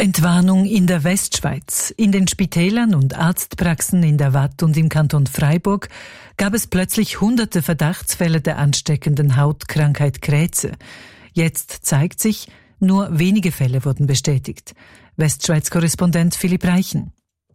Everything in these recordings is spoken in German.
Entwarnung in der Westschweiz. In den Spitälern und Arztpraxen in der Waadt und im Kanton Freiburg gab es plötzlich hunderte Verdachtsfälle der ansteckenden Hautkrankheit Krätze. Jetzt zeigt sich, nur wenige Fälle wurden bestätigt. Westschweiz-Korrespondent Philipp Reichen.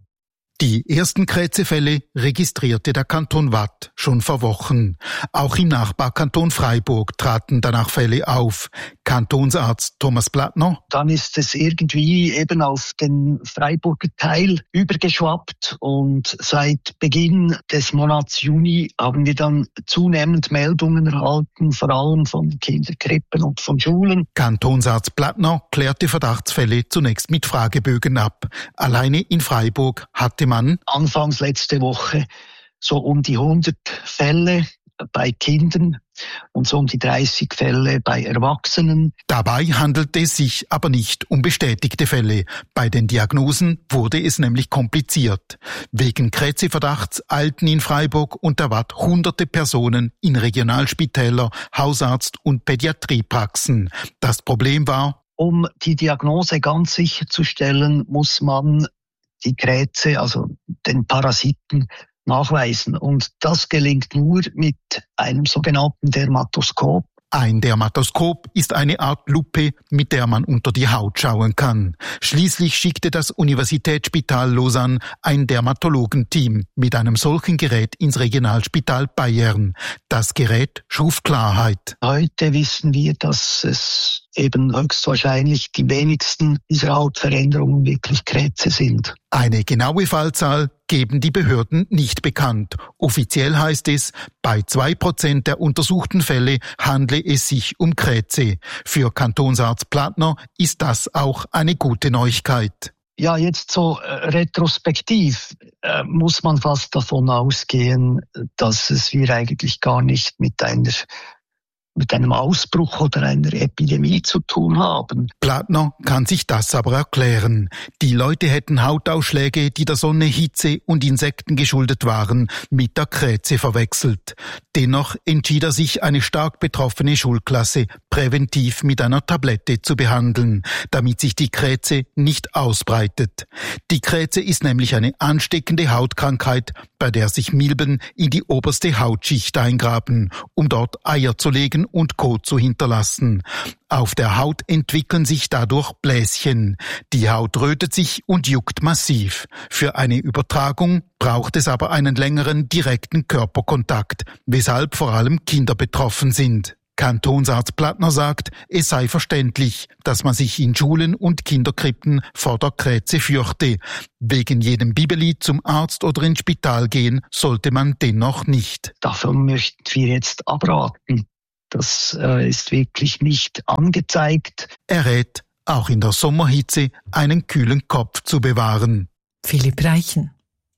Die ersten Krätzefälle registrierte der Kanton Waadt schon vor Wochen. Auch im Nachbarkanton Freiburg traten danach Fälle auf. Kantonsarzt Thomas Plattner: Dann ist es irgendwie eben auf den Freiburger Teil übergeschwappt und seit Beginn des Monats Juni haben wir dann zunehmend Meldungen erhalten, vor allem von Kinderkrippen und von Schulen. Kantonsarzt Plattner klärte Verdachtsfälle zunächst mit Fragebögen ab. Alleine in Freiburg hatte man anfangs letzte Woche so um die 100 Fälle bei Kindern und so um die 30 Fälle bei Erwachsenen. Dabei handelte es sich aber nicht um bestätigte Fälle. Bei den Diagnosen wurde es nämlich kompliziert. Wegen Krätzeverdachts eilten in Freiburg und der Waadt hunderte Personen in Regionalspitäler, Hausarzt- und Pädiatriepraxen. Das Problem war: Um die Diagnose ganz sicher zu stellen, muss man die Krätze, also den Parasiten, nachweisen. Und das gelingt nur mit einem sogenannten Dermatoskop. Ein Dermatoskop ist eine Art Lupe, mit der man unter die Haut schauen kann. Schließlich schickte das Universitätsspital Lausanne ein Dermatologenteam mit einem solchen Gerät ins Regionalspital Bayern. Das Gerät schuf Klarheit. Heute wissen wir, dass es eben höchstwahrscheinlich die wenigsten dieser Hautveränderungen wirklich Krätze sind. Eine genaue Fallzahl geben die Behörden nicht bekannt. Offiziell heißt es, bei 2% der untersuchten Fälle handle es sich um Krätze. Für Kantonsarzt Plattner ist das auch eine gute Neuigkeit. Ja, jetzt so retrospektiv muss man fast davon ausgehen, dass es wir eigentlich gar nicht mit einem Ausbruch oder einer Epidemie zu tun haben. Plattner kann sich das aber erklären. Die Leute hätten Hautausschläge, die der Sonne, Hitze und Insekten geschuldet waren, mit der Krätze verwechselt. Dennoch entschied er sich, eine stark betroffene Schulklasse präventiv mit einer Tablette zu behandeln, damit sich die Krätze nicht ausbreitet. Die Krätze ist nämlich eine ansteckende Hautkrankheit, bei der sich Milben in die oberste Hautschicht eingraben, um dort Eier zu legen und Kot zu hinterlassen. Auf der Haut entwickeln sich dadurch Bläschen. Die Haut rötet sich und juckt massiv. Für eine Übertragung braucht es aber einen längeren direkten Körperkontakt, weshalb vor allem Kinder betroffen sind. Kantonsarzt Plattner sagt, es sei verständlich, dass man sich in Schulen und Kinderkrippen vor der Krätze fürchte. Wegen jedem Bibeli zum Arzt oder ins Spital gehen sollte man dennoch nicht. Davon möchten wir jetzt abraten. Das ist wirklich nicht angezeigt. Er rät, auch in der Sommerhitze einen kühlen Kopf zu bewahren. Philipp Reichen.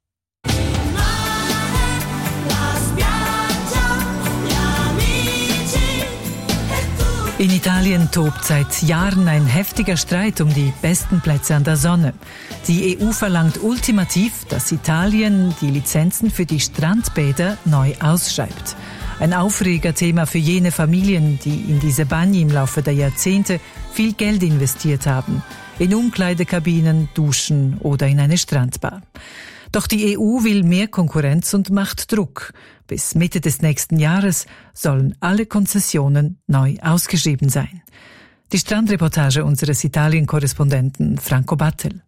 In Italien tobt seit Jahren ein heftiger Streit um die besten Plätze an der Sonne. Die EU verlangt ultimativ, dass Italien die Lizenzen für die Strandbäder neu ausschreibt. Ein Aufregerthema für jene Familien, die in diese Bagni im Laufe der Jahrzehnte viel Geld investiert haben. In Umkleidekabinen, Duschen oder in eine Strandbar. Doch die EU will mehr Konkurrenz und macht Druck. Bis Mitte des nächsten Jahres sollen alle Konzessionen neu ausgeschrieben sein. Die Strandreportage unseres Italien-Korrespondenten Franco Battel.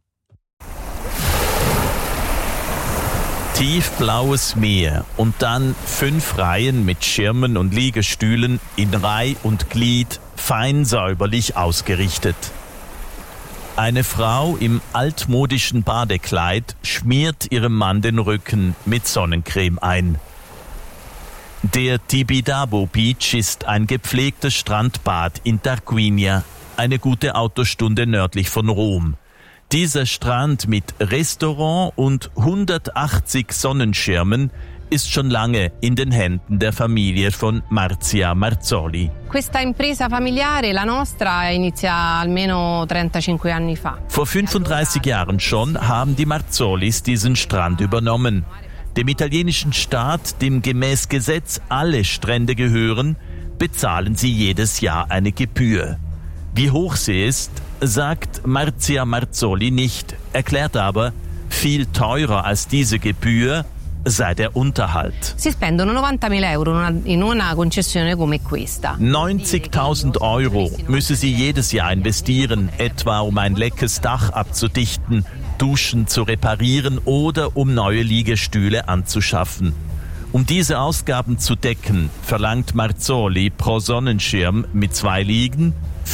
Tiefblaues Meer und dann 5 Reihen mit Schirmen und Liegestühlen in Reih und Glied, fein säuberlich ausgerichtet. Eine Frau im altmodischen Badekleid schmiert ihrem Mann den Rücken mit Sonnencreme ein. Der Tibidabo Beach ist ein gepflegtes Strandbad in Tarquinia, eine gute Autostunde nördlich von Rom. Dieser Strand mit Restaurant und 180 Sonnenschirmen ist schon lange in den Händen der Familie von Marzia Marzoli. Questa impresa familiare, la nostra, inizia almeno 35 anni fa. Vor 35 Jahren schon haben die Marzolis diesen Strand übernommen. Dem italienischen Staat, dem gemäß Gesetz alle Strände gehören, bezahlen sie jedes Jahr eine Gebühr. Wie hoch sie ist, sagt Marzia Marzoli nicht, erklärt aber, viel teurer als diese Gebühr sei der Unterhalt. Si spendono 90.000 euro in una concessione come questa. 90.000 Euro müsse sie jedes Jahr investieren, etwa um ein leckes Dach abzudichten, Duschen zu reparieren oder um neue Liegestühle anzuschaffen. Um diese Ausgaben zu decken, verlangt Marzoli pro Sonnenschirm mit 2 Liegen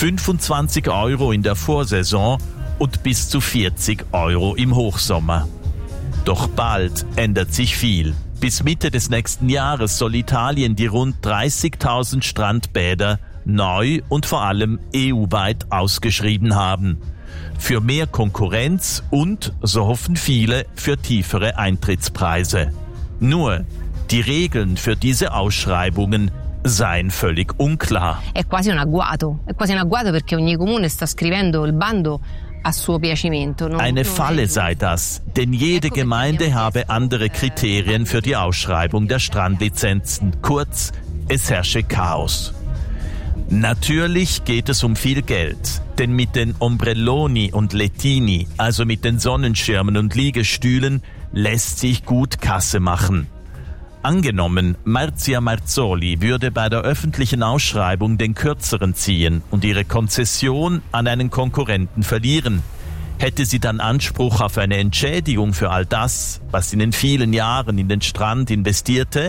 25 Euro in der Vorsaison und bis zu 40 Euro im Hochsommer. Doch bald ändert sich viel. Bis Mitte des nächsten Jahres soll Italien die rund 30.000 Strandbäder neu und vor allem EU-weit ausgeschrieben haben. Für mehr Konkurrenz und, so hoffen viele, für tiefere Eintrittspreise. Nur, die Regeln für diese Ausschreibungen seien völlig unklar. È quasi un agguato perché ogni comune sta scrivendo il bando a suo piacimento. Eine Falle sei das, denn jede Gemeinde habe andere Kriterien für die Ausschreibung der Strandlizenzen. Kurz, es herrsche Chaos. Natürlich geht es um viel Geld, denn mit den Ombrelloni und Lettini, also mit den Sonnenschirmen und Liegestühlen, lässt sich gut Kasse machen. Angenommen, Marzia Marzoli würde bei der öffentlichen Ausschreibung den Kürzeren ziehen und ihre Konzession an einen Konkurrenten verlieren. Hätte sie dann Anspruch auf eine Entschädigung für all das, was sie in den vielen Jahren in den Strand investierte?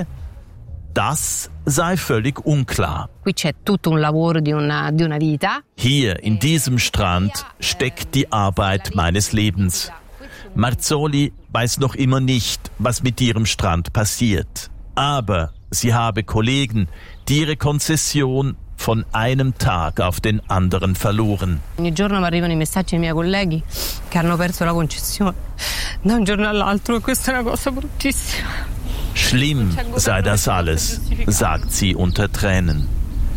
Das sei völlig unklar. Qui c'è tutto un lavoro di una vita. Hier in diesem Strand steckt die Arbeit meines Lebens. Marzoli weiß noch immer nicht, was mit ihrem Strand passiert. Aber sie habe Kollegen, die ihre Konzession von einem Tag auf den anderen verloren. Ogni giorno mi arrivano i messaggi dei miei colleghi che hanno perso la concessione da un giorno all'altro e questa è una cosa bruttissima. Schlimm sei das alles, sagt sie unter Tränen.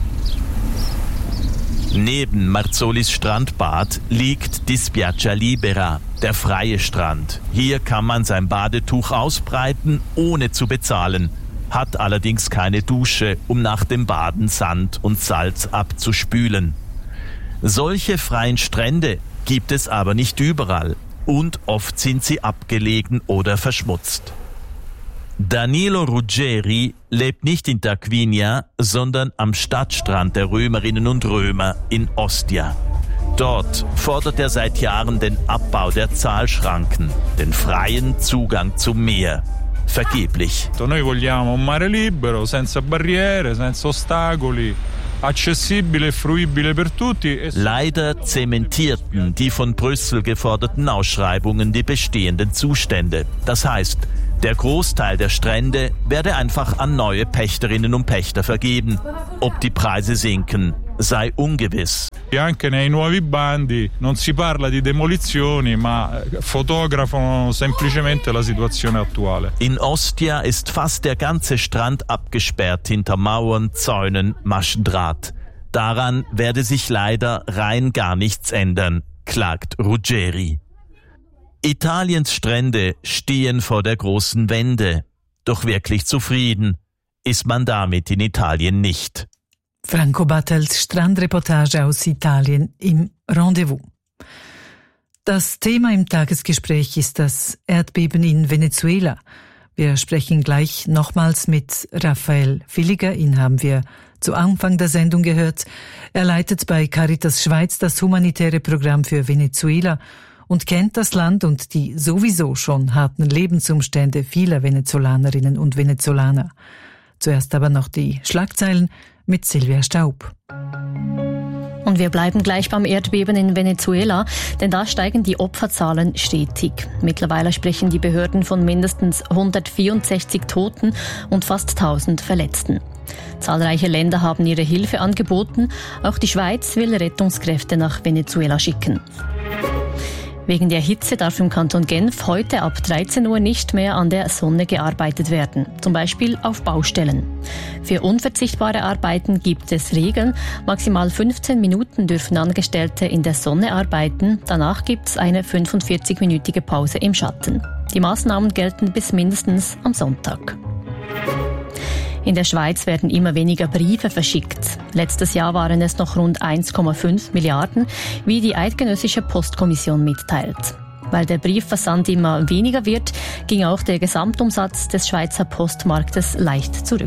Neben Marzolis Strandbad liegt die Spiaggia Libera, der freie Strand. Hier kann man sein Badetuch ausbreiten, ohne zu bezahlen, hat allerdings keine Dusche, um nach dem Baden Sand und Salz abzuspülen. Solche freien Strände gibt es aber nicht überall und oft sind sie abgelegen oder verschmutzt. Danilo Ruggeri lebt nicht in Tarquinia, sondern am Stadtstrand der Römerinnen und Römer in Ostia. Dort fordert er seit Jahren den Abbau der Zahlschranken, den freien Zugang zum Meer. Vergeblich. Noi vogliamo un mare libero, senza barriere, senza ostacoli, accessibile e fruibile per tutti. Leider zementierten die von Brüssel geforderten Ausschreibungen die bestehenden Zustände. Das heißt, der Großteil der Strände werde einfach an neue Pächterinnen und Pächter vergeben. Ob die Preise sinken, sei ungewiss. Anche nei nuovi bandi non si parla di demolizioni, ma fotografano semplicemente la situazione attuale. In Ostia ist fast der ganze Strand abgesperrt hinter Mauern, Zäunen, Maschendraht. Daran werde sich leider rein gar nichts ändern, klagt Ruggeri. Italiens Strände stehen vor der großen Wende. Doch wirklich zufrieden ist man damit in Italien nicht. Franco Battels Strandreportage aus Italien im Rendezvous. Das Thema im Tagesgespräch ist das Erdbeben in Venezuela. Wir sprechen gleich nochmals mit Raphael Villiger. Ihn haben wir zu Anfang der Sendung gehört. Er leitet bei Caritas Schweiz das humanitäre Programm für Venezuela und kennt das Land und die sowieso schon harten Lebensumstände vieler Venezolanerinnen und Venezolaner. Zuerst aber noch die Schlagzeilen mit Silvia Staub. Und wir bleiben gleich beim Erdbeben in Venezuela, denn da steigen die Opferzahlen stetig. Mittlerweile sprechen die Behörden von mindestens 164 Toten und fast 1000 Verletzten. Zahlreiche Länder haben ihre Hilfe angeboten. Auch die Schweiz will Rettungskräfte nach Venezuela schicken. Wegen der Hitze darf im Kanton Genf heute ab 13 Uhr nicht mehr an der Sonne gearbeitet werden, zum Beispiel auf Baustellen. Für unverzichtbare Arbeiten gibt es Regeln. Maximal 15 Minuten dürfen Angestellte in der Sonne arbeiten. Danach gibt es eine 45-minütige Pause im Schatten. Die Maßnahmen gelten bis mindestens am Sonntag. In der Schweiz werden immer weniger Briefe verschickt. Letztes Jahr waren es noch rund 1,5 Milliarden, wie die Eidgenössische Postkommission mitteilt. Weil der Briefversand immer weniger wird, ging auch der Gesamtumsatz des Schweizer Postmarktes leicht zurück.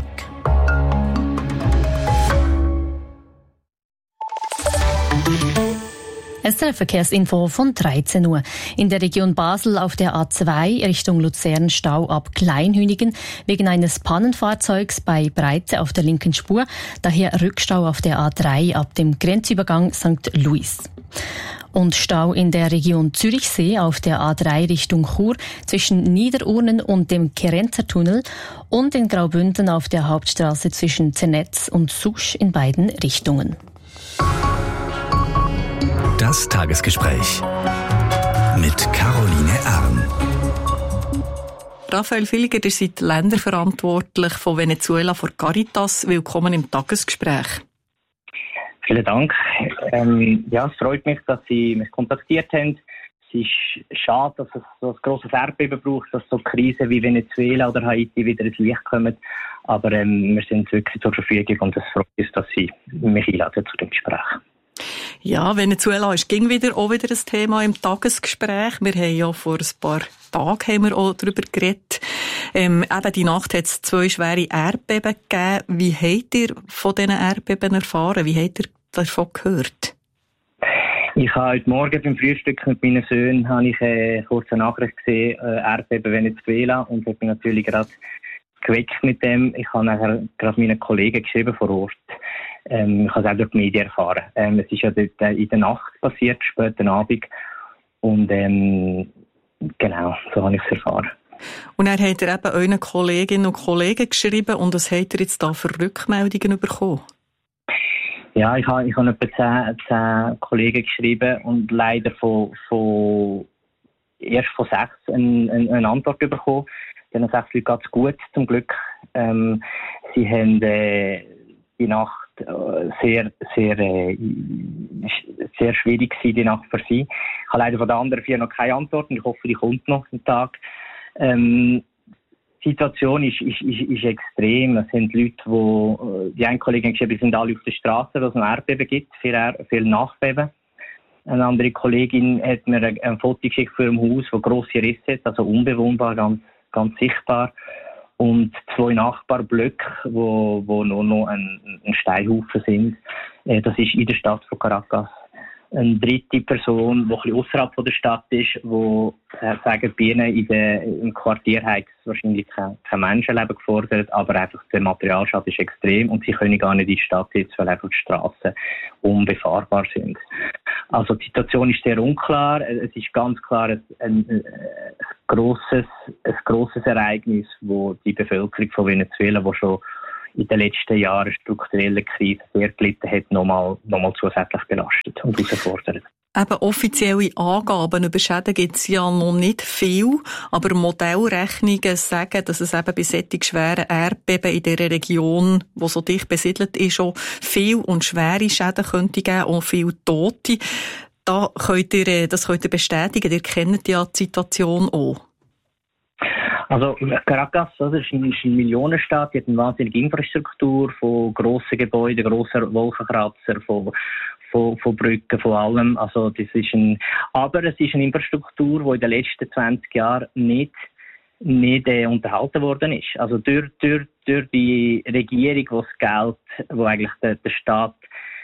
SRF-Verkehrsinfo von 13 Uhr. In der Region Basel auf der A2 Richtung Luzern Stau ab Kleinhünigen wegen eines Pannenfahrzeugs bei Breite auf der linken Spur. Daher Rückstau auf der A3 ab dem Grenzübergang St. Louis. Und Stau in der Region Zürichsee auf der A3 Richtung Chur zwischen Niederurnen und dem Kerenzer Tunnel und in Graubünden auf der Hauptstraße zwischen Zernetz und Susch in beiden Richtungen. Das Tagesgespräch mit Caroline Arn. Raphael Villiger, ihr seid länderverantwortlich von Venezuela für Caritas. Willkommen im Tagesgespräch. Vielen Dank. Es freut mich, dass Sie mich kontaktiert haben. Es ist schade, dass es so ein grosses Erdbeben braucht, dass so Krisen wie Venezuela oder Haiti wieder ins Licht kommen. Aber wir sind wirklich zur Verfügung und es freut uns, dass Sie mich einladen zu dem Gespräch. Ja, Venezuela ist auch wieder ein Thema im Tagesgespräch. Wir haben ja vor ein paar Tagen auch darüber geredet. Eben die Nacht hat es 2 schwere Erdbeben gegeben. Wie habt ihr von diesen Erdbeben erfahren? Wie habt ihr davon gehört? Ich habe heute Morgen beim Frühstück mit meinen Söhnen eine kurze Nachricht gesehen, Erdbeben Venezuela, und habe mich natürlich gerade geweckt mit dem. Ich habe nachher gerade meinen Kollegen geschrieben vor Ort. Ich habe es auch durch die Medien erfahren. Es ist ja dort in der Nacht passiert, späten Abend. Und genau, so habe ich es erfahren. Und dann habt ihr eben euren Kolleginnen und Kollegen geschrieben, und was habt ihr jetzt da für Rückmeldungen bekommen? Ja, ich habe etwa 10 Kollegen geschrieben und leider erst von 6 eine Antwort bekommen. Den 6 Leuten geht es gut, zum Glück. Sie haben die Nacht sehr schwierig gewesen, die Nacht für sie. Ich habe leider von den anderen 4 noch keine Antwort und ich hoffe, die kommt noch am Tag. Die Situation ist extrem. Es sind Leute, die einen Kollegen geschrieben, sind alle auf der Straße, weil es noch Erdbeben gibt, viel Nachbeben. Eine andere Kollegin hat mir ein Foto geschickt für ein Haus, das grosse Risse hat, also unbewohnbar, ganz sichtbar. Und 2 Nachbarblöcke, wo nur noch ein Steinhaufen sind. Das ist in der Stadt von Caracas. Eine dritte Person, die ein bisschen außerhalb der Stadt ist, die sagen, bei ihnen im Quartier hat es wahrscheinlich kein Menschenleben gefordert, aber einfach der Materialschaden ist extrem und sie können gar nicht in die Stadt jetzt, weil einfach die Strassen unbefahrbar sind. Also die Situation ist sehr unklar. Es ist ganz klar ein grosses Ereignis, wo die Bevölkerung von Venezuela, die schon in den letzten Jahren strukturelle Krise sehr gelitten hat, nochmal zusätzlich belastet und herausfordert. Eben offizielle Angaben über Schäden gibt es ja noch nicht viel, aber Modellrechnungen sagen, dass es eben bei solchen schweren Erdbeben in dieser Region, die so dicht besiedelt ist, schon viel und schwere Schäden könnte geben und viele Tote. Das könnt ihr bestätigen, ihr kennt ja die Situation auch. Also Caracas, das ist eine Millionenstadt, die hat eine wahnsinnige Infrastruktur von grossen Gebäuden, grossen Wolkenkratzer, von Brücken, von allem. Also aber es ist eine Infrastruktur, die in den letzten 20 Jahren nicht unterhalten worden ist. Also durch die Regierung, wo das Geld, wo eigentlich der Staat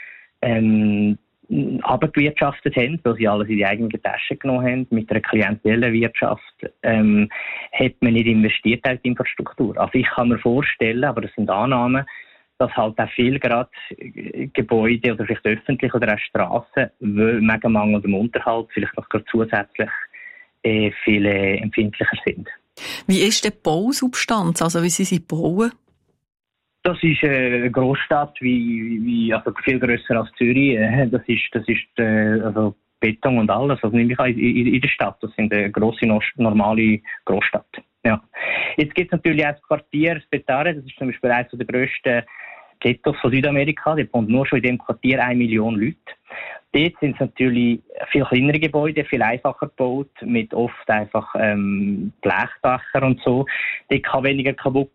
abgewirtschaftet haben, weil sie alles in die eigenen Taschen genommen haben, mit einer klientiellen Wirtschaft, hat man nicht investiert in die Infrastruktur. Also ich kann mir vorstellen, aber das sind Annahmen, dass halt auch viel gerade Gebäude oder vielleicht öffentlich oder auch Strassen, wegen mangelndem Unterhalt vielleicht noch gerade zusätzlich viel empfindlicher sind. Wie ist der Bausubstanz? Also wie sie bauen? Das ist eine Großstadt, also viel grösser als Zürich. Das ist also Beton und alles. Also nehme ich an, in der Stadt. Das sind eine grosse, normale Großstadt. Ja. Jetzt gibt es natürlich auch das Quartier, das Petare. Das ist zum Beispiel eines der grössten Ghettos von Südamerika. Da wohnen nur schon in dem Quartier 1 Million Leute. Dort sind es natürlich viel kleinere Gebäude, viel einfacher gebaut, mit oft einfach Blechdächer und so. Dort kann weniger kaputt gehen.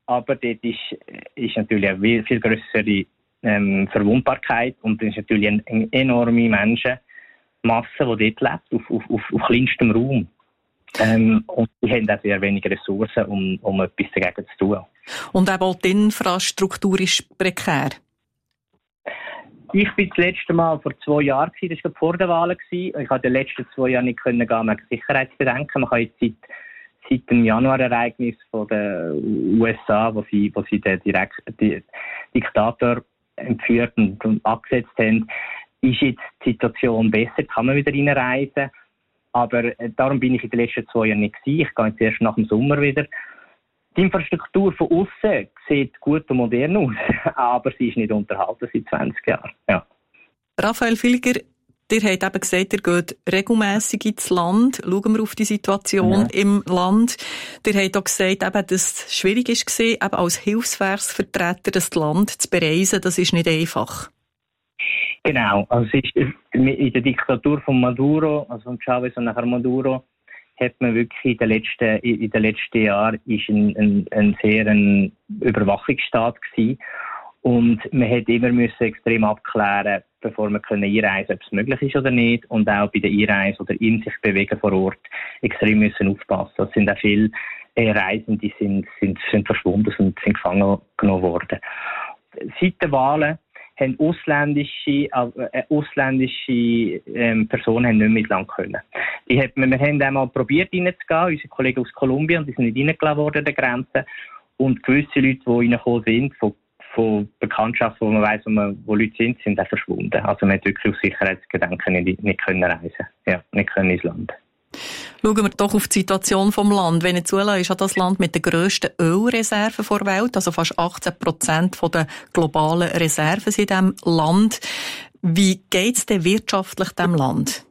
aber dort ist natürlich eine viel grössere Verwundbarkeit und es ist natürlich eine enorme Menschenmasse, die dort lebt, auf kleinstem Raum. Und die haben auch sehr wenig Ressourcen, um etwas dagegen zu tun. Und auch die Infrastruktur ist prekär? Ich bin das letzte Mal vor 2 Jahren, das war vor der Wahl. Ich konnte die letzten 2 Jahre nicht gehen wegen Sicherheitsbedenken. Man kann jetzt seit dem Januar-Ereignis von den USA, wo sie den Diktator entführt und abgesetzt haben, ist jetzt die Situation besser, kann man wieder reinreisen. Aber darum bin ich in den letzten 2 Jahren nicht gewesen. Ich gehe jetzt erst nach dem Sommer wieder. Die Infrastruktur von außen sieht gut und modern aus, aber sie ist nicht unterhalten seit 20 Jahren. Ja. Raphael Villiger, ihr habt eben gesagt, ihr geht regelmässig ins Land. Schauen wir auf die Situation im Land. Ihr habt auch gesagt, eben, dass es schwierig war, eben als Hilfswerksvertreter das Land zu bereisen. Das ist nicht einfach. Genau. Also es ist in der Diktatur von Maduro, also von Chavez und nachher Maduro, hat man wirklich in den letzten Jahren ist ein sehr Überwachungsstaat gewesen. Und man hat immer extrem abklären, bevor man einreisen können, ob es möglich ist oder nicht. Und auch bei der Einreise oder in sich bewegen vor Ort extrem müssen aufpassen. Es sind auch viele Reisende, die sind verschwunden und sind gefangen genommen worden. Seit den Wahlen haben ausländische Personen haben nicht mehr ins Land können. Wir haben einmal probiert reinzugehen, unsere Kollegen aus Kolumbien, die sind nicht reingelassen worden an der Grenze. Und gewisse Leute, die reingekommen sind, von Bekanntschaften, wo man weiss, wo Leute sind auch verschwunden. Also man hat wirklich aus Sicherheitsgedanken nicht können reisen. Ja, nicht können ins Land. Schauen wir doch auf die Situation vom Land. Venezuela ist ja das Land mit den grössten Ölreserven der Welt, also fast 18% der globalen Reserven in diesem Land. Wie geht es denn wirtschaftlich diesem Land?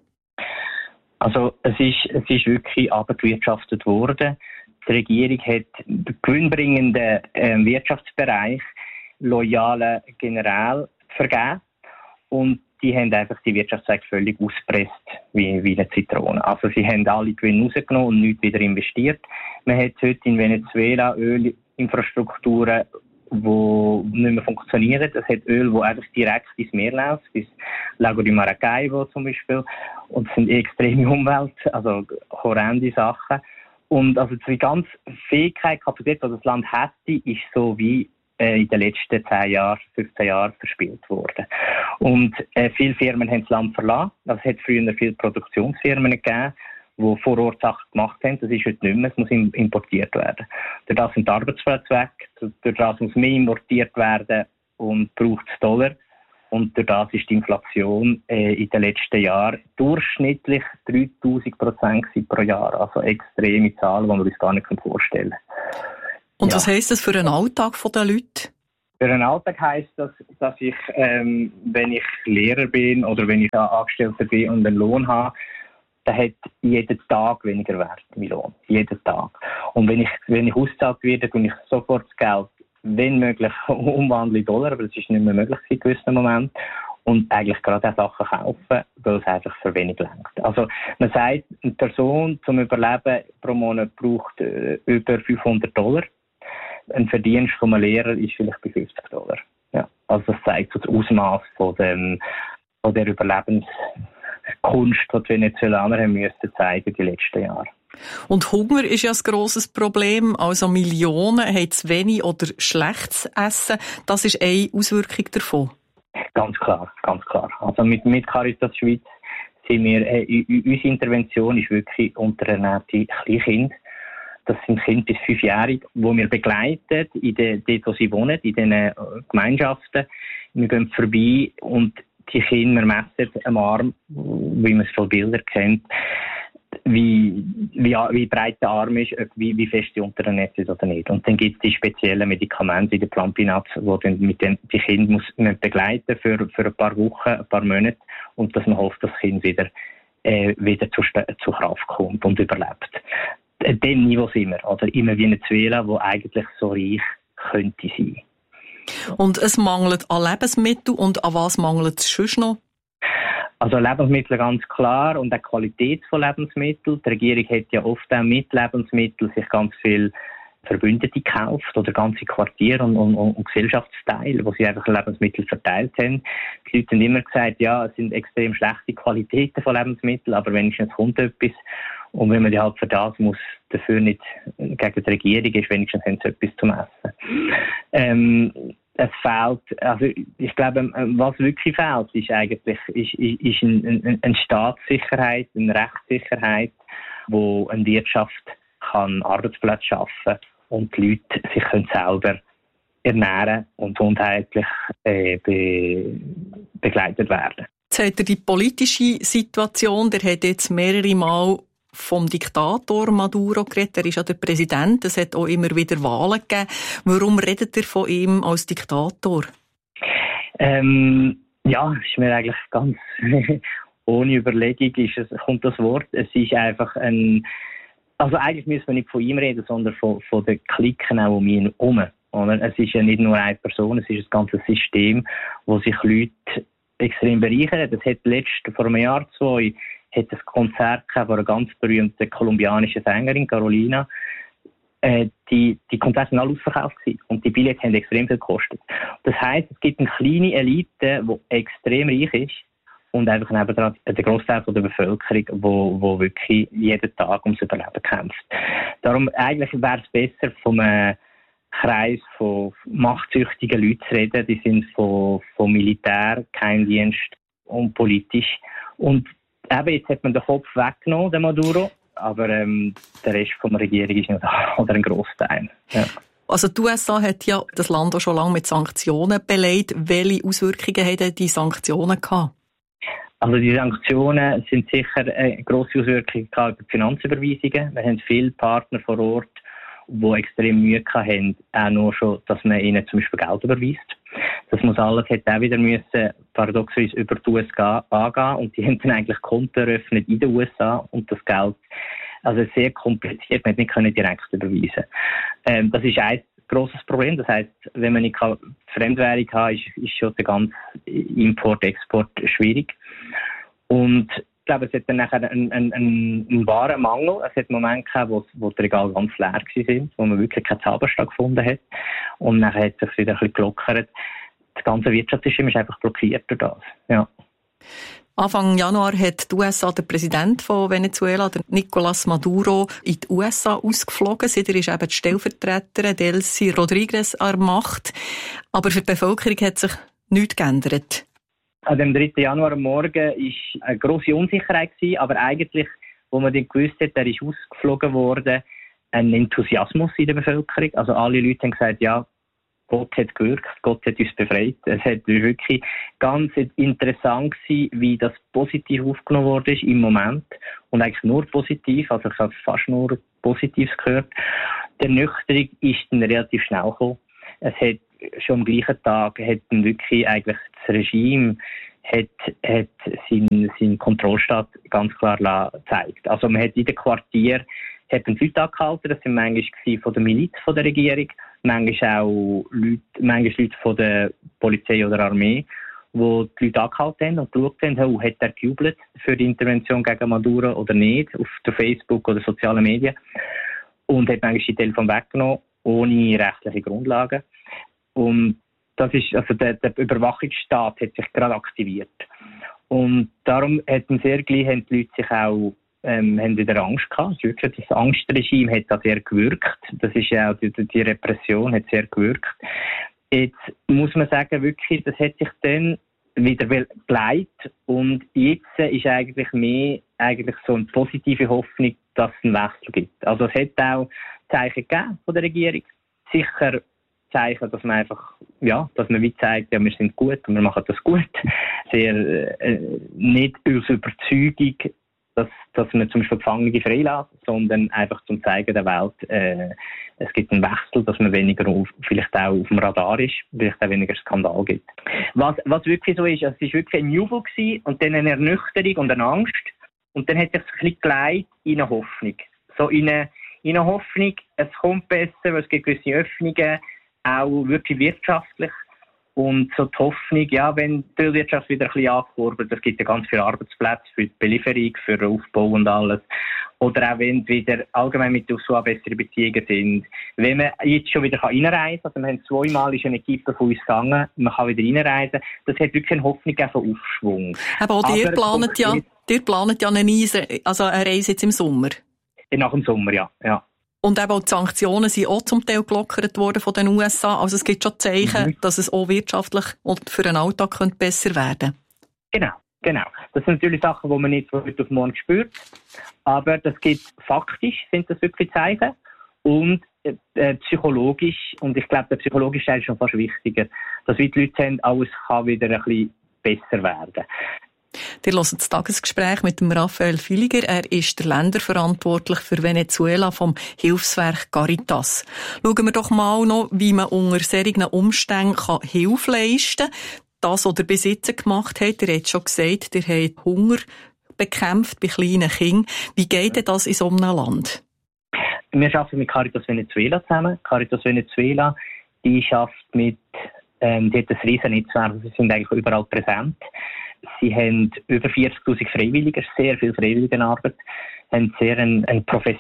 Also es ist wirklich abgewirtschaftet worden. Die Regierung hat den gewinnbringenden Wirtschaftsbereich loyalen General vergeben und die haben einfach die Wirtschaftszweige völlig ausgepresst, wie eine Zitrone. Also sie haben alle Gewinne rausgenommen und nichts wieder investiert. Man hat heute in Venezuela Ölinfrastrukturen, die nicht mehr funktionieren. Es hat Öl, das einfach direkt ins Meer läuft, bis Lago de Maracaibo zum Beispiel. Und es sind extreme also horrende Sachen. Und also die ganze Fähigkeit, Kapazität, die das Land hätte, ist so wie in den letzten 10 Jahren, 15 Jahren verspielt worden. Und viele Firmen haben das Land verlassen. Also es hat früher viele Produktionsfirmen gegeben, die vor Ort Sachen gemacht haben. Das ist heute nicht mehr. Es muss importiert werden. Durch das sind die Arbeitsplätze weg. Durch das muss mehr importiert werden und braucht es Dollar. Und durch das ist die Inflation in den letzten Jahren durchschnittlich 3000% pro Jahr. Also extreme Zahlen, die wir uns gar nicht vorstellen können. Und was heisst das für den Alltag der Leute? Für den Alltag heisst das, dass ich, wenn ich Lehrer bin oder wenn ich Angestellter bin und einen Lohn habe, dann hat jeden Tag weniger Wert, mein Lohn. Jeden Tag. Und wenn ich ausgezahlt werde, tue ich sofort das Geld, wenn möglich, umwandeln in Dollar, aber das ist nicht mehr möglich in gewissen Momenten. Und eigentlich gerade auch Sachen kaufen, weil es einfach für wenig lenkt. Also man sagt, eine Person zum Überleben pro Monat braucht über $500. Ein Verdienst von einem Lehrer ist vielleicht bei $50. Ja, also das zeigt so das Ausmaß von der Überlebenskunst, die die Venezuelaner haben müssen zeigen die letzten Jahre. Und Hunger ist ja ein grosses Problem. Also Millionen haben zu wenig oder schlechtes Essen. Das ist eine Auswirkung davon. Ganz klar, ganz klar. Also mit Caritas Schweiz sind wir, unsere Intervention ist wirklich unterernährte Kleinkinder. Das sind Kinder bis 5-jährig, die wir begleiten, dort wo sie wohnen, in diesen Gemeinschaften. Wir gehen vorbei und die Kinder messen am Arm, wie man es von Bildern kennt, wie breit der Arm ist, wie fest die unterernährt ist oder nicht. Und dann gibt es die speziellen Medikamente wie der Plumpinat, die die Kinder begleiten für ein paar Wochen, ein paar Monate und dass man hofft, dass das Kind wieder zu Kraft kommt und überlebt. An dem Niveau sind wir, oder immer wie Venezuela, wo eigentlich so reich könnte sein. Und es mangelt an Lebensmitteln und an was mangelt es sonst noch? Also Lebensmittel ganz klar und auch die Qualität von Lebensmitteln. Die Regierung hat ja oft auch mit Lebensmitteln sich ganz viel Verbündete gekauft oder ganze Quartiere und Gesellschaftsteile, wo sie einfach Lebensmittel verteilt haben. Die Leute haben immer gesagt, ja, es sind extrem schlechte Qualitäten von Lebensmitteln, aber wenigstens kommt etwas. Und wenn man die halt für das muss, dafür nicht gegen die Regierung ist, wenigstens haben sie etwas zum Essen. Es fehlt, also ich glaube, was wirklich fehlt, ist eigentlich eine Staatssicherheit, eine Rechtssicherheit, wo eine Wirtschaft kann Arbeitsplätze schaffen und die Leute sich können selber ernähren und gesundheitlich begleitet werden. Jetzt hat er die politische Situation, der hat jetzt mehrere Mal vom Diktator Maduro geredet. Er ist ja der Präsident. Es hat auch immer wieder Wahlen gegeben. Warum redet er von ihm als Diktator? Ja, ist mir eigentlich ganz ohne Überlegung kommt das Wort. Es ist einfach also eigentlich müssen wir nicht von ihm reden, sondern von den Klicken auch um ihn herum. Es ist ja nicht nur eine Person, es ist ein ganzes System, wo sich Leute extrem bereichern. Das hat vor einem Jahr, 2 hat ein Konzert von einer ganz berühmten kolumbianischen Sängerin, Carolina. Die Konzerte waren alle ausverkauft und die Billette haben extrem viel gekostet. Das heisst, es gibt eine kleine Elite, die extrem reich ist und einfach nebendran der Grossteil der Bevölkerung, wo wirklich jeden Tag ums Überleben kämpft. Darum eigentlich wäre es besser, von einem Kreis von machtsüchtigen Leuten zu reden. Die sind von Militär, Geheimdienst und politisch. Und eben, jetzt hat man den Kopf weggenommen, der Maduro, aber der Rest der Regierung ist noch da, oder ein Grossteil. Ja. Also die USA hat ja das Land auch schon lange mit Sanktionen belegt. Welche Auswirkungen haben die Sanktionen gehabt? Also die Sanktionen sind sicher eine grosse Auswirkung auf die Finanzüberweisungen. Wir haben viele Partner vor Ort, die extrem Mühe hatten, auch nur schon, dass man ihnen zum Beispiel Geld überweist. Das muss alles, hätte auch wieder müssen, paradoxerweise über die USA angehen. Und die haben dann eigentlich Konten eröffnet in den USA und das Geld, also sehr kompliziert, man hätte nicht direkt überweisen. Das ist ein grosses Problem. Das heisst, wenn man nicht Fremdwährung hat, ist schon der ganze Import, Export schwierig. Und ich glaube, es hat dann nachher einen wahren Mangel. Es hat Momente gehabt, wo die Regale ganz leer waren, wo man wirklich keinen Zauberstab gefunden hat. Und nachher hat es sich wieder ein bisschen gelockert. Das ganze Wirtschaftssystem ist einfach blockiert durch das. Ja. Anfang Januar hat die USA der Präsident von Venezuela, der Nicolás Maduro, in die USA ausgeflogen. Seitdem ist eben die Stellvertreterin Delcy Rodriguez an der Macht. Aber für die Bevölkerung hat sich nichts geändert. An dem 3. Januar am Morgen war eine grosse Unsicherheit, aber eigentlich, wo man dann gewusst hat, er ist ausgeflogen worden, ein Enthusiasmus in der Bevölkerung. Also alle Leute haben gesagt, ja, Gott hat gewirkt, Gott hat uns befreit. Es hat wirklich ganz interessant gewesen, wie das positiv aufgenommen wurde im Moment. Und eigentlich nur positiv, also ich habe fast nur Positives gehört. Die Ernüchterung ist dann relativ schnell gekommen. Es hat schon am gleichen Tag hat dann wirklich eigentlich das Regime hat seinen Kontrollstaat ganz klar gezeigt. Also man hat in den Quartier hat man Leute angehalten, das sind manchmal von der Miliz von der Regierung, manchmal auch Leute von der Polizei oder Armee, wo die Leute angehalten haben und geschaut haben, hat er gejubelt für die Intervention gegen Maduro oder nicht, auf der Facebook oder sozialen Medien, und hat manchmal die Telefon weggenommen, ohne rechtliche Grundlagen. Und das ist, also der Überwachungsstaat hat sich gerade aktiviert. Und darum haben sehr gleich haben die Leute sich auch haben wieder Angst gehabt. Wirklich, das Angstregime hat da sehr gewirkt. Das ist ja auch die Repression hat sehr gewirkt. Jetzt muss man sagen, wirklich, das hat sich dann wieder geleitet und jetzt ist eigentlich mehr so eine positive Hoffnung, dass es einen Wechsel gibt. Also es hat auch Zeichen gegeben von der Regierung. Sicher Zeichen, dass man einfach, ja, dass man wie zeigt, ja, wir sind gut und wir machen das gut. Sehr, nicht aus Überzeugung, dass man zum Beispiel Gefangene freilässt, sondern einfach zum Zeigen der Welt, es gibt einen Wechsel, dass man weniger vielleicht auch auf dem Radar ist, vielleicht auch weniger Skandal gibt. Was wirklich so ist, es ist wirklich ein Jubel gewesen und dann eine Ernüchterung und eine Angst und dann hat sich ein bisschen geleitet in eine Hoffnung. So in eine Hoffnung, es kommt besser, weil es gibt gewisse Öffnungen, auch wirklich wirtschaftlich. Und so die Hoffnung, ja, wenn die Wirtschaft wieder ein bisschen ankurbelt, es gibt ja ganz viele Arbeitsplätze für die Belieferung, für den Aufbau und alles. Oder auch wenn wieder allgemein mit Ursula bessere Beziehungen sind. Wenn man jetzt schon wieder reinreisen kann, also wir haben zweimal ist eine Equipe von uns gegangen, man kann wieder reinreisen, das hat wirklich eine Hoffnung von Aufschwung. Aber auch ihr planet ja eine Reise jetzt im Sommer. Nach dem Sommer, ja. Und eben auch die Sanktionen sind auch zum Teil gelockert worden von den USA. Also es gibt schon Zeichen, dass es auch wirtschaftlich und für den Alltag besser werden könnte. Genau. Das sind natürlich Sachen, die man nicht von heute auf morgen spürt. Aber das gibt faktisch, sind das wirklich Zeichen. Und psychologisch, und ich glaube, der psychologische Teil ist schon fast wichtiger, dass wir die Leute haben, alles kann wieder ein bisschen besser werden. Ihr hört das Tagesgespräch mit dem Raphael Filiger. Er ist der Länderverantwortlich für Venezuela vom Hilfswerk Caritas. Schauen wir doch mal noch, wie man unter solchen Umständen Hilfe leisten kann. Das, was ihr bis jetzt gemacht habt, ihr habt schon gesagt, ihr habt Hunger bekämpft bei kleinen Kindern. Wie geht denn das in so einem Land? Wir arbeiten mit Caritas Venezuela zusammen. Caritas Venezuela, die arbeitet die hat ein riesen Netzwerk, sie sind eigentlich überall präsent. Sie haben über 40'000 Freiwillige, sehr viel Freiwilligenarbeit, haben sehr eine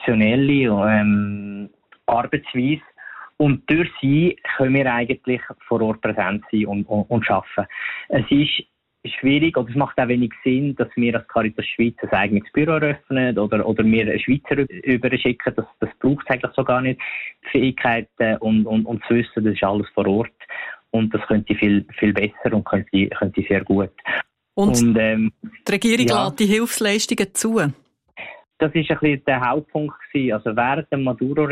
professionelle Arbeitsweise. Und durch sie können wir eigentlich vor Ort präsent sein und arbeiten. Es ist schwierig, oder es macht auch wenig Sinn, dass wir als Caritas Schweiz ein eigenes Büro eröffnen oder wir einen Schweizer überschicken. Das braucht es eigentlich so gar nicht. Die Fähigkeiten und das Wissen, das ist alles vor Ort. Und das könnte viel, viel besser und könnte sehr gut. Und die Regierung lässt die Hilfsleistungen zu? Das war ein bisschen der Hauptpunkt gewesen. Also während dem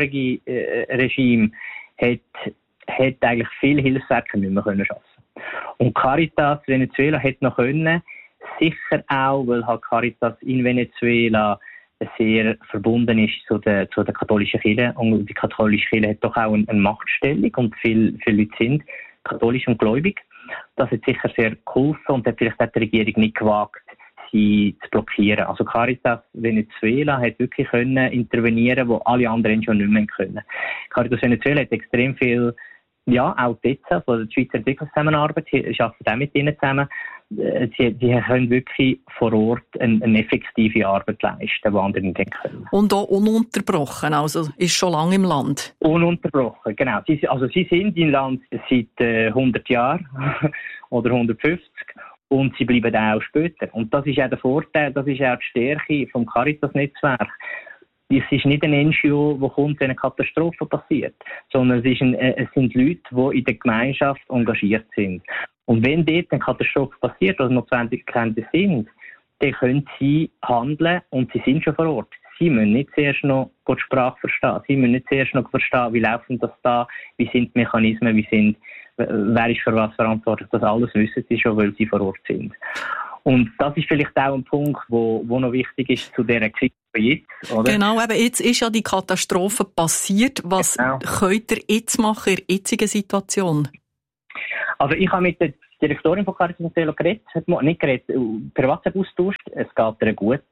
Maduro-Regime hat eigentlich viele Hilfswerke nicht mehr arbeiten können. Und Caritas Venezuela hat noch können, sicher auch, weil halt Caritas in Venezuela sehr verbunden ist zu der katholischen Kirche. Und die katholische Kirche hat doch auch eine Machtstellung und viele Leute sind katholisch und gläubig. Das hat sicher sehr geholfen und hat vielleicht auch die Regierung nicht gewagt, sie zu blockieren. Also Caritas Venezuela hat wirklich können intervenieren, wo alle anderen schon nicht mehr können. Caritas Venezuela hat extrem viel, auch dort, also die Schweizer Entwicklungszusammenarbeit, ich arbeite auch mit ihnen zusammen. Die können wirklich vor Ort eine effektive Arbeit leisten, die andere nicht können. Und auch ununterbrochen, also ist schon lange im Land? Ununterbrochen, genau. Sie sind im Land seit 100 Jahren oder 150 und sie bleiben auch später. Und das ist auch der Vorteil, das ist auch die Stärke vom Caritas-Netzwerk. Es ist nicht ein NGO, wo kommt, wenn eine Katastrophe passiert, sondern es sind Leute, die in der Gemeinschaft engagiert sind. Und wenn dort eine Katastrophe passiert, oder notwendig sind, dann können sie handeln und sie sind schon vor Ort. Sie müssen nicht zuerst noch die Sprache verstehen. Sie müssen nicht zuerst noch verstehen, wie laufen das da, wie sind die Mechanismen, wer ist für was verantwortlich. Das alles wissen sie schon, weil sie vor Ort sind. Und das ist vielleicht auch ein Punkt, wo noch wichtig ist zu dieser Krise jetzt, oder? Genau, eben jetzt ist ja die Katastrophe passiert. Was könnt ihr jetzt machen in der jetzigen Situation? Also ich habe mit der Direktorin von Caritas Venezuela geredet, per WhatsApp austauscht. Es geht ihr gut.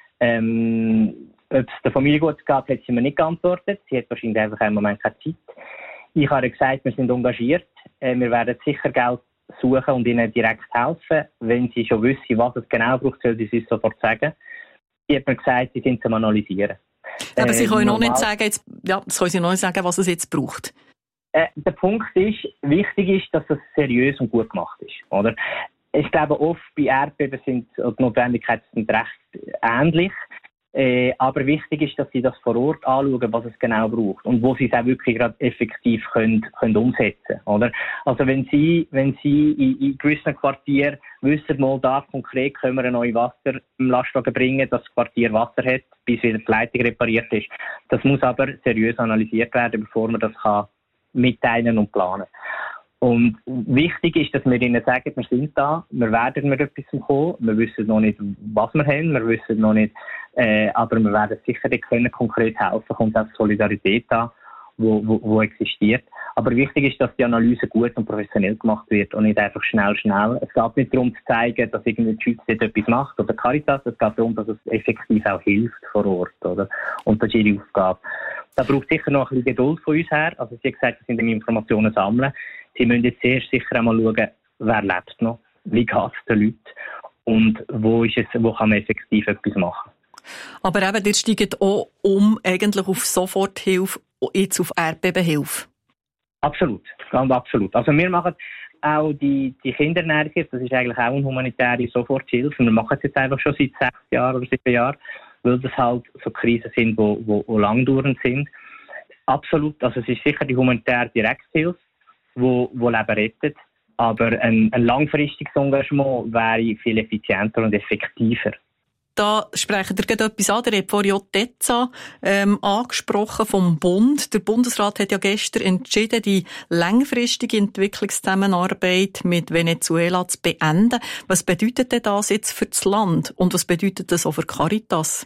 Ob es der Familie gut geht, hat sie mir nicht geantwortet. Sie hat wahrscheinlich einfach im Moment keine Zeit. Ich habe gesagt, wir sind engagiert. Wir werden sicher Geld suchen und ihnen direkt helfen. Wenn sie schon wissen, was es genau braucht, soll sie uns sofort sagen. Sie hat mir gesagt, sie sind zum Analysieren. Aber sie können noch nicht sagen, was es jetzt braucht. Der Punkt ist, wichtig ist, dass es seriös und gut gemacht ist, oder? Ich glaube, oft bei Erdbeben sind die Notwendigkeiten recht ähnlich. Aber wichtig ist, dass sie das vor Ort anschauen, was es genau braucht und wo sie es auch wirklich gerade effektiv können umsetzen, oder? Also wenn sie in gewissen Quartieren wissen, mal da konkret können wir ein neues Wasser im Lastwagen bringen, dass das Quartier Wasser hat, bis wieder die Leitung repariert ist. Das muss aber seriös analysiert werden, bevor man das kann mitteilen und planen. Und wichtig ist, dass wir ihnen sagen, wir sind da, wir werden mit etwas kommen, wir wissen noch nicht, was wir haben, wir wissen noch nicht, aber wir werden sicher können konkret helfen, kommt auch Solidarität an, wo existiert. Aber wichtig ist, dass die Analyse gut und professionell gemacht wird und nicht einfach schnell. Es geht nicht darum zu zeigen, dass irgendwie die Schweiz dort etwas macht oder Caritas, es geht darum, dass es effektiv auch hilft vor Ort, oder? Und das ist ihre Aufgabe. Da braucht sicher noch ein bisschen Geduld von uns her. Also sie hat gesagt, sie sind Informationen sammeln. Sie müssen jetzt zuerst sicher einmal schauen, wer lebt noch, wie geht es den Leuten und wo kann man effektiv etwas machen. Aber eben, ihr steigt auch eigentlich auf Soforthilfe, jetzt auf Erdbebenhilfe. Absolut, ganz absolut. Also wir machen auch die Kinderernährung, das ist eigentlich auch eine humanitäre Soforthilfe. Wir machen es jetzt einfach schon seit 6 Jahren oder 7 Jahren, weil das halt so Krisen sind, die langdauernd sind. Absolut, also es ist sicher die humanitäre Direkthilfe, die Leben rettet. Aber ein langfristiges Engagement wäre viel effizienter und effektiver. Da sprechen ihr gerade etwas an. Ihr habt vorhin auch die ETSA angesprochen vom Bund. Der Bundesrat hat ja gestern entschieden, die langfristige Entwicklungszusammenarbeit mit Venezuela zu beenden. Was bedeutet denn das jetzt für das Land? Und was bedeutet das auch für Caritas?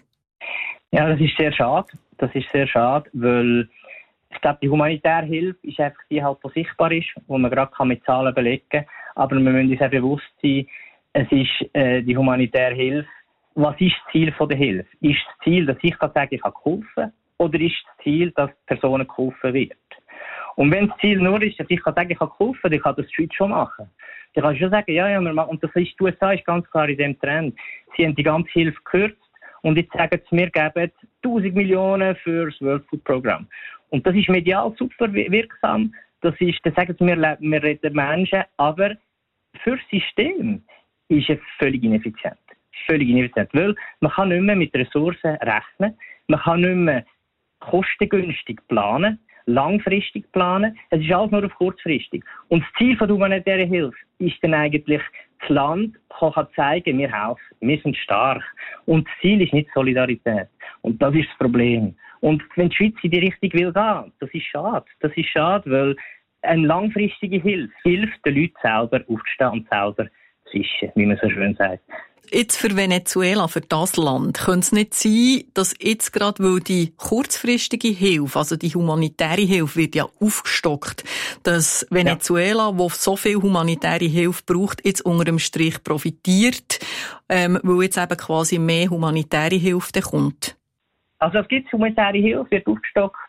Ja, das ist sehr schade. Das ist sehr schade, weil ich glaube, die humanitäre Hilfe ist einfach die halt, die sichtbar ist, wo man gerade mit Zahlen belegen kann. Aber wir müssen uns auch bewusst sein, es ist die humanitäre Hilfe. Was ist das Ziel der Hilfe? Ist das Ziel, dass ich sagen, ich habe geholfen? Oder ist das Ziel, dass Personen geholfen wird? Und wenn das Ziel nur ist, dass ich sagen, ich habe geholfen, dann kann das die Schweiz schon machen. Ich kann schon sagen, ja, wir machen. Und das ist, die USA ist ganz klar in dem Trend. Sie haben die ganze Hilfe gekürzt und jetzt sagen sie, wir geben 1000 Millionen für das World Food Program. Und das ist medial super wirksam. Das ist, dann sagen sie, wir retten Menschen, aber für das System ist es völlig ineffizient. Völlig ineffizient, weil man kann nicht mehr mit Ressourcen rechnen, man kann nicht mehr kostengünstig planen, langfristig planen, es ist alles nur auf kurzfristig. Und das Ziel der humanitären Hilfe ist dann eigentlich, das Land kann zeigen, wir helfen, wir sind stark. Und das Ziel ist nicht Solidarität. Und das ist das Problem. Und wenn die Schweiz in die Richtung will gehen, das ist schade. Das ist schade, weil eine langfristige Hilfe hilft den Leuten selber aufzustehen und selber zu fischen, wie man so schön sagt. Jetzt für Venezuela, für das Land, könnte es nicht sein, dass jetzt gerade, weil die kurzfristige Hilfe, also die humanitäre Hilfe wird ja aufgestockt, dass Venezuela, wo so viel humanitäre Hilfe braucht, jetzt unter dem Strich profitiert, weil jetzt eben quasi mehr humanitäre Hilfe kommt? Also es gibt humanitäre Hilfe, wird aufgestockt.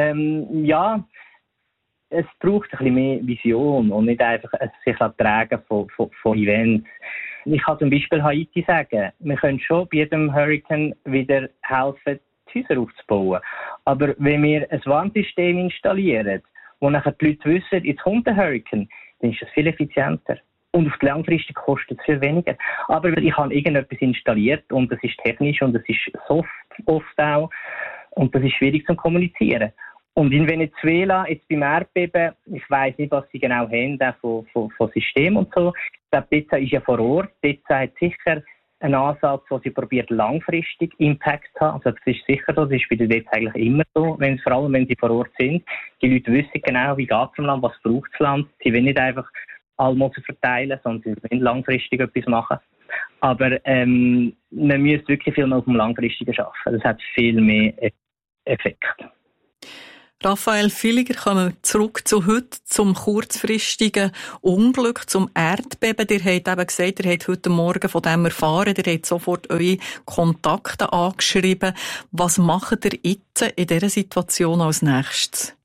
Ja, es braucht ein bisschen mehr Vision und nicht einfach sich tragen von Events. Ich kann zum Beispiel Haiti sagen, wir können schon bei jedem Hurricane wieder helfen, die Häuser aufzubauen. Aber wenn wir ein Warnsystem installieren, wo nachher die Leute wissen, jetzt kommt ein Hurricane, dann ist das viel effizienter. Und auf die langfristig kostet es viel weniger. Aber ich habe irgendetwas installiert und das ist technisch und das ist soft oft auch. Und das ist schwierig zu kommunizieren. Und in Venezuela, jetzt beim Erdbeben, ich weiss nicht, was sie genau haben, auch von System und so. Ich glaube, DEZA ist ja vor Ort. DEZA hat sicher einen Ansatz, wo sie probiert, langfristig Impact zu haben. Also das ist sicher so, das ist bei der DEZA eigentlich immer so, vor allem wenn sie vor Ort sind. Die Leute wissen genau, wie geht es im Land, was braucht das Land. Sie wollen nicht einfach Almosen verteilen, sondern sie wollen langfristig etwas machen. Aber man müsste wirklich viel mehr auf dem Langfristigen arbeiten. Das hat viel mehr Effekt. Raphael Villiger, kommen wir zurück zu heute, zum kurzfristigen Unglück, zum Erdbeben. Ihr habt eben gesagt, ihr habt heute Morgen von dem erfahren, ihr habt sofort eure Kontakte angeschrieben. Was macht ihr jetzt in dieser Situation als nächstes?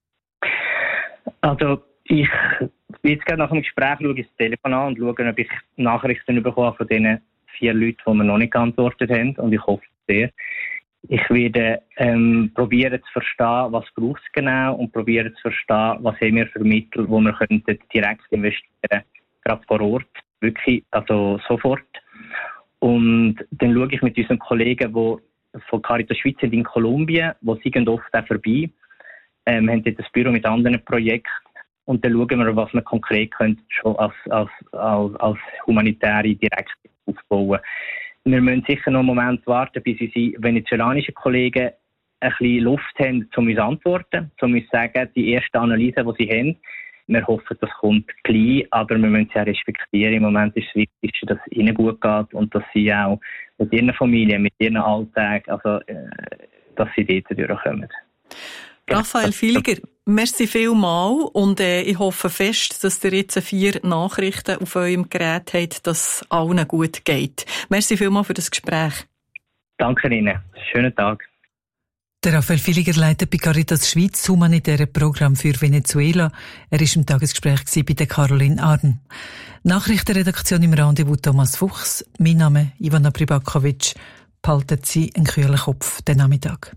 Also, ich jetzt gerade nach dem Gespräch schaue ich das Telefon an und schaue, ob ich Nachrichten bekomme von diesen 4 Leuten, die mir noch nicht geantwortet haben. Und ich hoffe sehr. Ich werde probieren zu verstehen, was braucht es genau und probieren zu verstehen, was haben wir für Mittel, wo wir könnten direkt investieren, gerade vor Ort, wirklich, also sofort. Und dann schaue ich mit unseren Kollegen, die von Caritas Schweiz sind in Kolumbien, die sind oft auch vorbei, haben dort das Büro mit anderen Projekten und dann schauen wir, was wir konkret können, schon als humanitäre direkt aufbauen. Wir müssen sicher noch einen Moment warten, bis unsere venezolanischen Kollegen ein bisschen Luft haben, um uns zu antworten, um uns zu sagen, die erste Analyse, die sie haben, wir hoffen, das kommt gleich, aber wir müssen sie auch respektieren. Im Moment ist das Wichtigste, dass es ihnen gut geht und dass sie auch mit ihren Familien, mit ihren Alltag, also, dass sie dort durchkommen. Raphael Villiger, merci vielmals und ich hoffe fest, dass ihr jetzt 4 Nachrichten auf eurem Gerät habt, dass es allen gut geht. Merci vielmals für das Gespräch. Danke Ihnen. Schönen Tag. Der Raphael Villiger leitet bei Caritas Schweiz das humanitäre Programm für Venezuela. Er war im Tagesgespräch bei der Caroline Arden. Nachrichtenredaktion im Rendezvous Thomas Fuchs. Mein Name Ivana Pribakovic. behalten Sie einen kühlen Kopf den Nachmittag.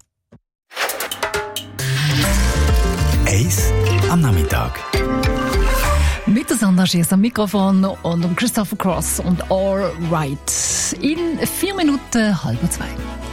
Eis am Nachmittag. Mit der Sandra Schiess am Mikrofon und um Christopher Cross und All Right. In 4 Minuten 1:30.